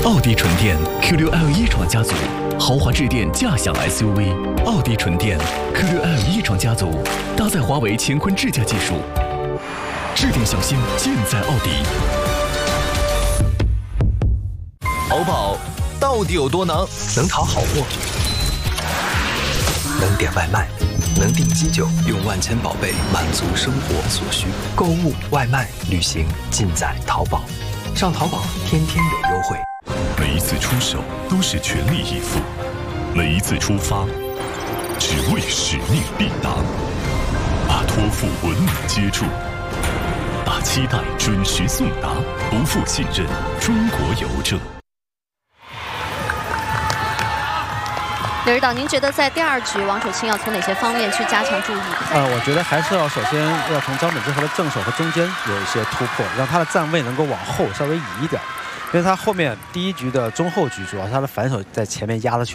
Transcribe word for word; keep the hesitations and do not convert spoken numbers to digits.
奥迪纯电 Q 六 L 一创家族，豪华智电驾享 S U V。奥迪纯电 Q 六 L 一创家族，搭载华为乾坤智驾技术，智电小新尽在奥迪。 淘宝到底有多能？ 能淘好货，能点外卖，能订机酒，用万千宝贝满足生活所需。购物、外卖、旅行尽在淘宝。上淘宝，天天有优惠。 每一次出手都是全力以赴，每一次出发只为使命必达。把托付稳稳接住，把期待准时送达，不负信任。中国邮政。 刘指导，您觉得在第二局王楚钦要从哪些方面去加强注意？ 呃，我觉得还是要首先要从张本智和的正手和中间有一些突破，让他的站位能够往后稍微移一点，因为他后面第一局的中后局主要是他的反手在前面压的去